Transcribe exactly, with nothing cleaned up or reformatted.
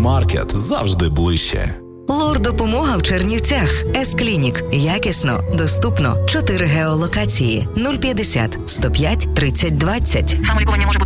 Маркет завжди ближче. Лор-допомога в Чернівцях. С-клінік. Якісно, доступно. чотири геолокації. нуль п'ятдесят сто п'ять тридцять двадцять. Самолікування може бути